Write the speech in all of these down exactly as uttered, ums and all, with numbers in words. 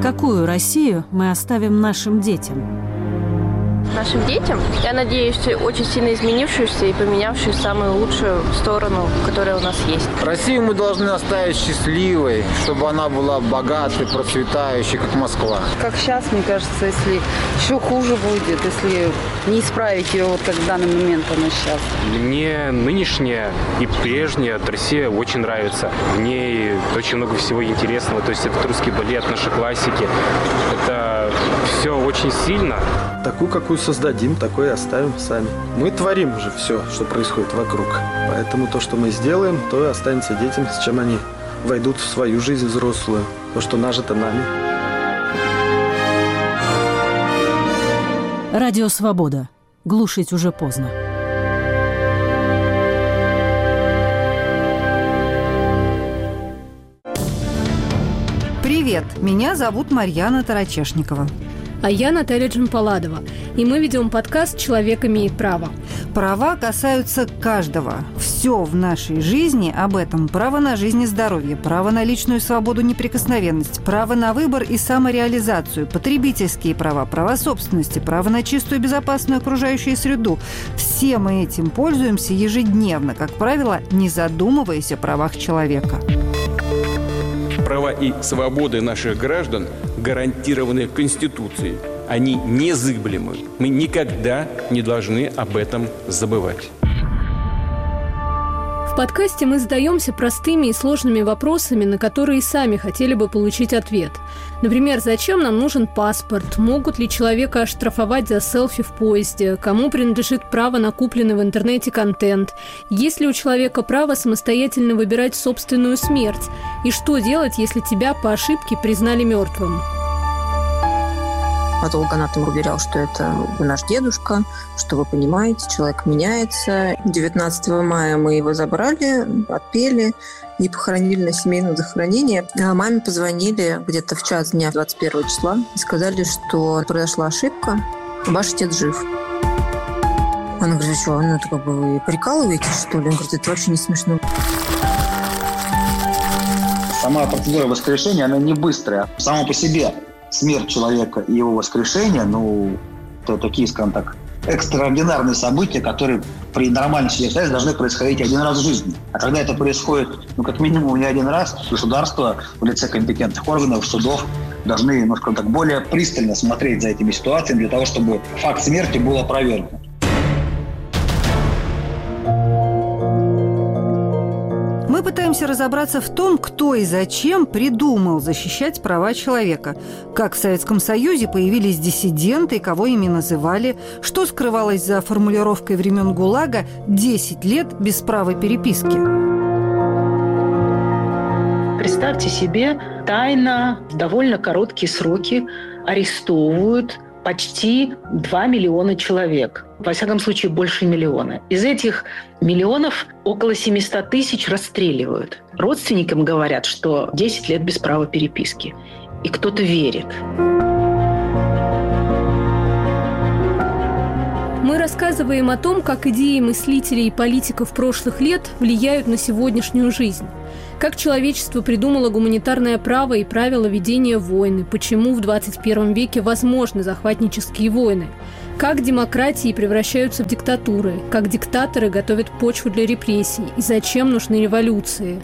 Какую Россию мы оставим нашим детям? Нашим детям, я надеюсь, очень сильно изменившуюся и поменявшую самую лучшую сторону, которая у нас есть. Россию мы должны оставить счастливой, чтобы она была богатой, процветающей, как Москва. Как сейчас, мне кажется, если еще хуже будет, если не исправить ее, вот как в данный момент она сейчас. Мне нынешняя и прежняя Россия очень нравится. В ней очень много всего интересного. То есть это русский балет, наши классики. Это все очень сильно. Такую, какую создадим, такой и оставим сами. Мы творим уже все, что происходит вокруг. Поэтому то, что мы сделаем, то и останется детям, с чем они войдут в свою жизнь взрослую. То, что нажито нами. Радио «Свобода». Глушить уже поздно. Привет, меня зовут Марьяна Тарачешникова. А я Наталья Джампаладова. И мы ведем подкаст «Человек имеет право». Права касаются каждого. Все в нашей жизни об этом. Право на жизнь и здоровье, право на личную свободу, неприкосновенность, право на выбор и самореализацию, потребительские права, права собственности, право на чистую и безопасную окружающую среду. Все мы этим пользуемся ежедневно, как правило, не задумываясь о правах человека. Права и свободы наших граждан гарантированы Конституцией. Они незыблемы. Мы никогда не должны об этом забывать. В подкасте мы задаемся простыми и сложными вопросами, на которые сами хотели бы получить ответ. Например, зачем нам нужен паспорт? Могут ли человека оштрафовать за селфи в поезде? Кому принадлежит право на купленный в интернете контент? Есть ли у человека право самостоятельно выбирать собственную смерть? И что делать, если тебя по ошибке признали мертвым? Патологоанатом уверял, что это наш дедушка, что вы понимаете, человек меняется. девятнадцатого мая мы его забрали, отпели и похоронили на семейном захоронении. А маме позвонили где-то в час дня двадцать первого числа и сказали, что произошла ошибка, ваш отец жив. Она говорит, что, ну это как бы вы прикалываетесь, что ли? Он говорит, это вообще не смешно. Сама процедура воскрешения, она не быстрая. Само по себе смерть человека и его воскрешение, ну, это такие, скажем так, экстраординарные события, которые при нормальной ситуации должны происходить один раз в жизни. А когда это происходит, ну, как минимум не один раз, государство в лице компетентных органов, судов должны, ну, скажем так, более пристально смотреть за этими ситуациями для того, чтобы факт смерти был опровергнут. Мы пытаемся разобраться в том, кто и зачем придумал защищать права человека. Как в Советском Союзе появились диссиденты и кого ими называли, что скрывалось за формулировкой времен ГУЛАГа «десять лет без права переписки». Представьте себе, тайно в довольно короткие сроки арестовывают почти два миллиона человек. Во всяком случае, больше миллиона. Из этих миллионов около семьсот тысяч расстреливают. Родственникам говорят, что десять лет без права переписки. И кто-то верит. Мы рассказываем о том, как идеи мыслителей и политиков прошлых лет влияют на сегодняшнюю жизнь. Как человечество придумало гуманитарное право и правила ведения войны, почему в двадцать первом веке возможны захватнические войны, как демократии превращаются в диктатуры, как диктаторы готовят почву для репрессий и зачем нужны революции.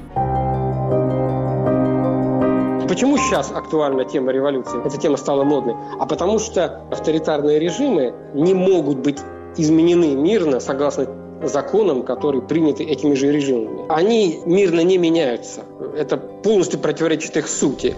Почему сейчас актуальна тема революции? Эта тема стала модной. А потому что авторитарные режимы не могут быть изменены мирно согласно законам, которые приняты этими же режимами. Они мирно не меняются. Это полностью противоречит их сути.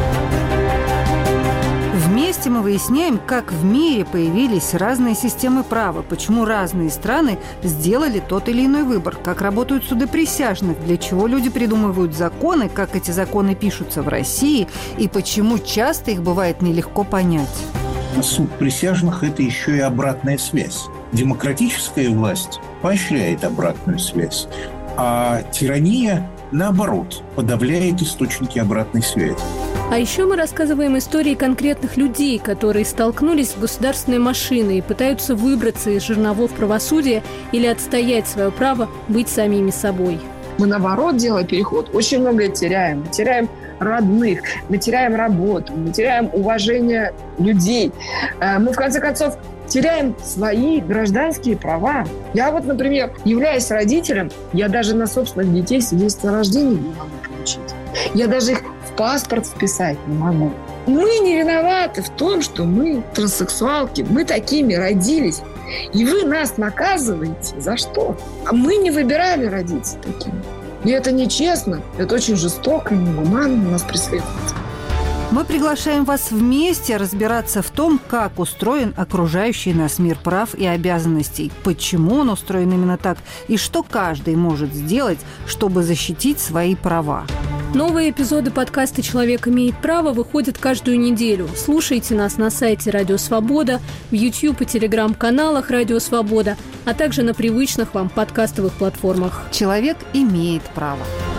Вместе мы выясняем, как в мире появились разные системы права, почему разные страны сделали тот или иной выбор, как работают суды присяжных, для чего люди придумывают законы, как эти законы пишутся в России и почему часто их бывает нелегко понять. Суд присяжных – это еще и обратная связь. Демократическая власть поощряет обратную связь, а тирания, наоборот, подавляет источники обратной связи. А еще мы рассказываем истории конкретных людей, которые столкнулись с государственной машиной и пытаются выбраться из жерновов правосудия или отстоять свое право быть самими собой. Мы, наоборот, делая переход, очень многое теряем. Теряем родных, мы теряем работу, мы теряем уважение людей. Мы, в конце концов, теряем свои гражданские права. Я вот, например, являясь родителем, я даже на собственных детей свидетельство о рождении не могу получить. Я даже их в паспорт вписать не могу. Мы не виноваты в том, что мы транссексуалки, мы такими родились. И вы нас наказываете. За что? А мы не выбирали родиться такими. И это нечестно, это очень жестоко и негуманно нас преследует. Мы приглашаем вас вместе разбираться в том, как устроен окружающий нас мир прав и обязанностей, почему он устроен именно так и что каждый может сделать, чтобы защитить свои права. Новые эпизоды подкаста «Человек имеет право» выходят каждую неделю. Слушайте нас на сайте «Радио Свобода», в YouTube и Telegram-каналах «Радио Свобода», а также на привычных вам подкастовых платформах. «Человек имеет право».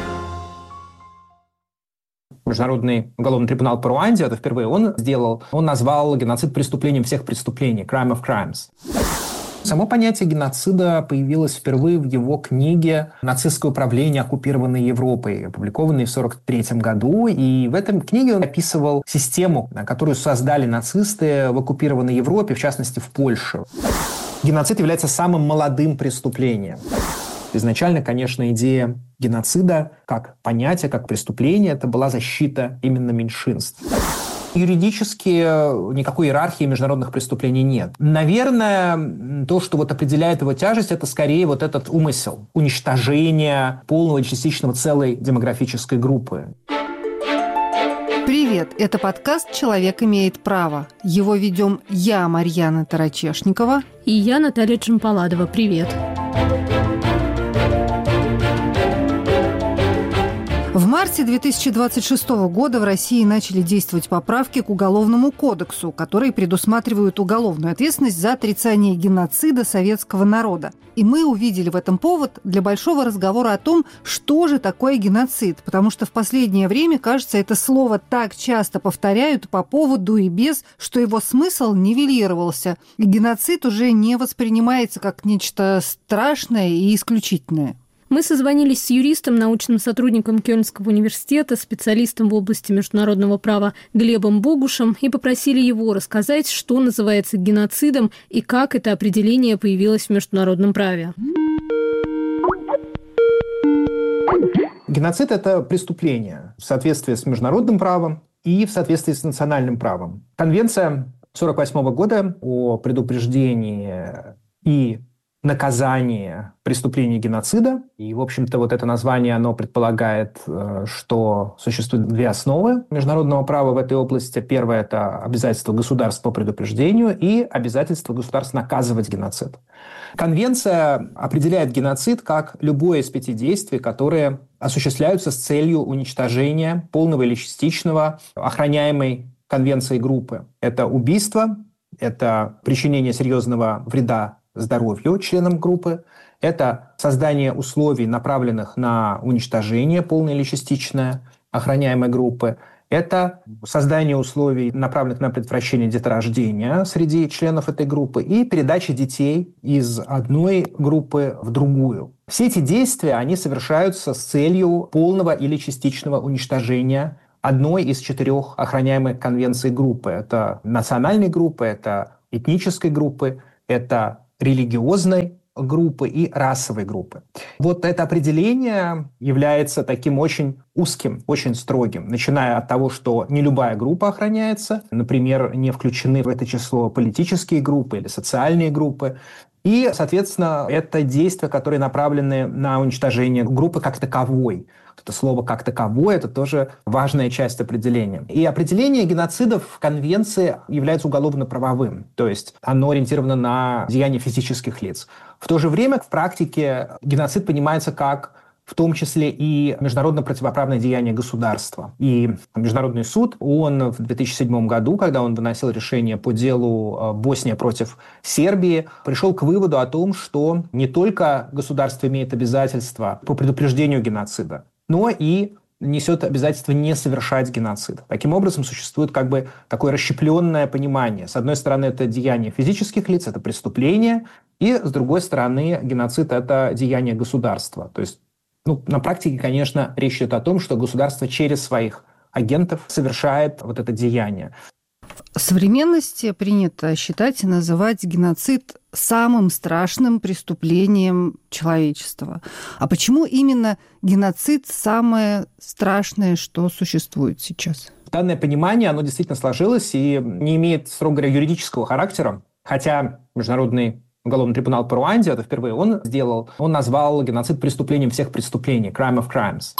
Международный уголовный трибунал по Руанде, это впервые он сделал, он назвал геноцид преступлением всех преступлений, crime of crimes. Само понятие геноцида появилось впервые в его книге «Нацистское управление оккупированной Европой», опубликованной в тысяча девятьсот сорок третьем году. И в этом книге он описывал систему, которую создали нацисты в оккупированной Европе, в частности, в Польше. Геноцид является самым молодым преступлением. Изначально, конечно, идея геноцида как понятие, как преступление, это была защита именно меньшинств. Юридически никакой иерархии международных преступлений нет. Наверное, то, что вот определяет его тяжесть, это скорее вот этот умысел, уничтожение полного или частичного целой демографической группы. Привет, это подкаст «Человек имеет право». Его ведем я, Марьяна Тарачешникова. И я, Наталья Джампаладова. Привет. В марте две тысячи двадцать шестого года в России начали действовать поправки к Уголовному кодексу, которые предусматривают уголовную ответственность за отрицание геноцида советского народа. И мы увидели в этом повод для большого разговора о том, что же такое геноцид, потому что в последнее время, кажется, это слово так часто повторяют по поводу и без, что его смысл нивелировался. И геноцид уже не воспринимается как нечто страшное и исключительное. Мы созвонились с юристом, научным сотрудником Кёльнского университета, специалистом в области международного права Глебом Богушем и попросили его рассказать, что называется геноцидом и как это определение появилось в международном праве. Геноцид – это преступление в соответствии с международным правом и в соответствии с национальным правом. Конвенция тысяча девятьсот сорок восьмого года о предупреждении и наказание преступления геноцида. И, в общем-то, вот это название, оно предполагает, что существуют две основы международного права в этой области. Первое – это обязательство государств по предупреждению и обязательство государств наказывать геноцид. Конвенция определяет геноцид как любое из пяти действий, которые осуществляются с целью уничтожения полного или частичного охраняемой конвенцией группы. Это убийство, это причинение серьезного вреда здоровью членам группы, это создание условий, направленных на уничтожение полное или частичное охраняемой группы, это создание условий, направленных на предотвращение деторождения среди членов этой группы и передача детей из одной группы в другую. Все эти действия, они совершаются с целью полного или частичного уничтожения одной из четырех охраняемых конвенцией группы. Это национальной группы, это этнической группы, это религиозной группы и расовой группы. Вот это определение является таким очень узким, очень строгим, начиная от того, что не любая группа охраняется, например, не включены в это число политические группы или социальные группы, и, соответственно, это действия, которые направлены на уничтожение группы как таковой. Это слово «как таковое» – это тоже важная часть определения. И определение геноцидов в Конвенции является уголовно-правовым, то есть оно ориентировано на деяния физических лиц. В то же время в практике геноцид понимается как в том числе и международно противоправное деяние государства. И Международный суд, он в две тысячи седьмом году, когда он выносил решение по делу Босния против Сербии, пришел к выводу о том, что не только государство имеет обязательства по предупреждению геноцида, но и несет обязательство не совершать геноцид. Таким образом, существует как бы такое расщепленное понимание. С одной стороны, это деяние физических лиц, это преступление, и с другой стороны, геноцид – это деяние государства. То есть, ну, на практике, конечно, речь идет о том, что государство через своих агентов совершает вот это деяние. В современности принято считать и называть геноцид самым страшным преступлением человечества. А почему именно геноцид самое страшное, что существует сейчас? Данное понимание, оно действительно сложилось и не имеет, строго говоря, юридического характера, хотя Международный уголовный трибунал по Руанде, это впервые он сделал, он назвал геноцид преступлением всех преступлений, crime of crimes.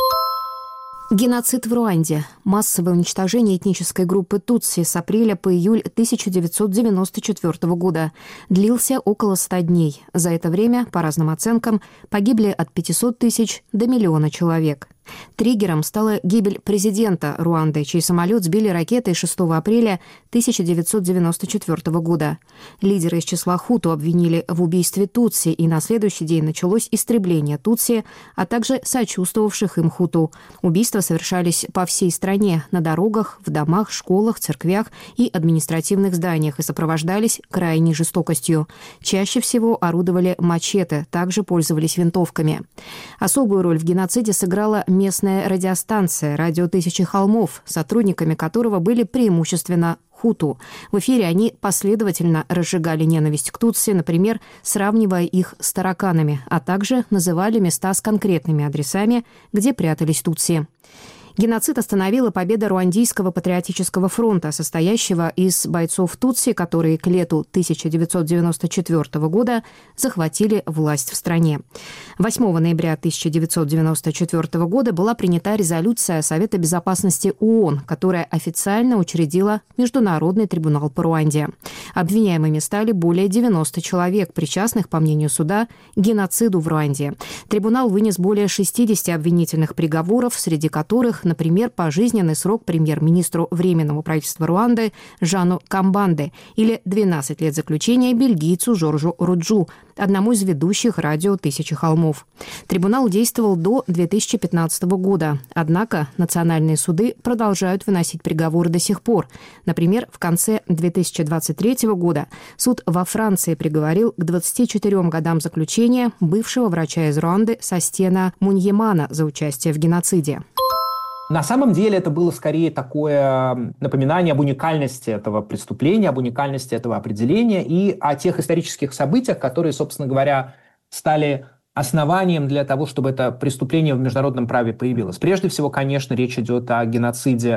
Геноцид в Руанде. Массовое уничтожение этнической группы Тутси с апреля по июль тысяча девятьсот девяносто четвёртого года длился около ста дней. За это время, по разным оценкам, погибли от пятисот тысяч до миллиона человек. Триггером стала гибель президента Руанды, чей самолет сбили ракетой шестого апреля тысяча девятьсот девяносто четвёртого года. Лидеры из числа хуту обвинили в убийстве тутси, и на следующий день началось истребление тутси, а также сочувствовавших им хуту. Убийства совершались по всей стране, на дорогах, в домах, школах, церквях и административных зданиях и сопровождались крайней жестокостью. Чаще всего орудовали мачете, также пользовались винтовками. Особую роль в геноциде сыграла местная радиостанция «Радио Тысячи Холмов», сотрудниками которого были преимущественно хуту. В эфире они последовательно разжигали ненависть к тутси, например, сравнивая их с тараканами, а также называли места с конкретными адресами, где прятались тутси. Геноцид остановила победа Руандийского патриотического фронта, состоящего из бойцов тутси, которые к лету тысяча девятьсот девяносто четвёртого года захватили власть в стране. восьмого ноября тысяча девятьсот девяносто четвёртого года была принята резолюция Совета безопасности ООН, которая официально учредила Международный трибунал по Руанде. Обвиняемыми стали более девяноста человек, причастных, по мнению суда, к геноциду в Руанде. Трибунал вынес более шестидесяти обвинительных приговоров, среди которых, например, пожизненный срок премьер-министру Временного правительства Руанды Жану Камбанде или двенадцать лет заключения бельгийцу Жоржу Руджу, одному из ведущих радио «Тысячи холмов». Трибунал действовал до две тысячи пятнадцатого года, однако национальные суды продолжают выносить приговоры до сих пор. Например, в конце две тысячи двадцать третьего года суд во Франции приговорил к двадцати четырем годам заключения бывшего врача из Руанды Состена Муньемана за участие в геноциде. На самом деле это было скорее такое напоминание об уникальности этого преступления, об уникальности этого определения и о тех исторических событиях, которые, собственно говоря, стали основанием для того, чтобы это преступление в международном праве появилось. Прежде всего, конечно, речь идет о геноциде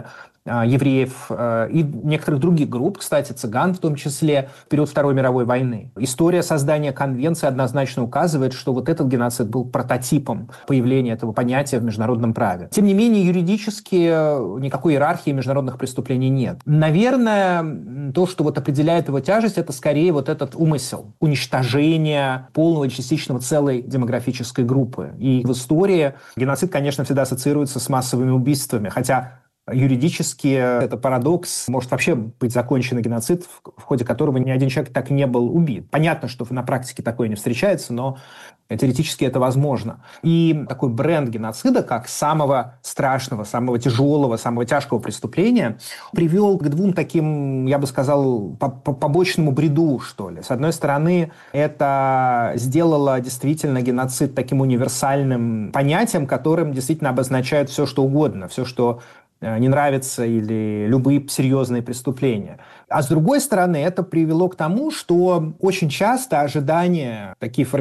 евреев и некоторых других групп, кстати, цыган в том числе, в период Второй мировой войны. История создания конвенции однозначно указывает, что вот этот геноцид был прототипом появления этого понятия в международном праве. Тем не менее, юридически никакой иерархии международных преступлений нет. Наверное, то, что вот определяет его тяжесть, это скорее вот этот умысел, уничтожение полного и частичного целой демографической группы. И в истории геноцид, конечно, всегда ассоциируется с массовыми убийствами, хотя юридически это парадокс. Может вообще быть закончен геноцид, в ходе которого ни один человек так и не был убит. Понятно, что на практике такое не встречается, но теоретически это возможно. И такой бренд геноцида, как самого страшного, самого тяжелого, самого тяжкого преступления, привел к двум таким, я бы сказал, побочному бреду, что ли. С одной стороны, это сделало действительно геноцид таким универсальным понятием, которым действительно обозначают все, что угодно, все, что не нравится, или любые серьезные преступления. А с другой стороны, это привело к тому, что очень часто ожидания такие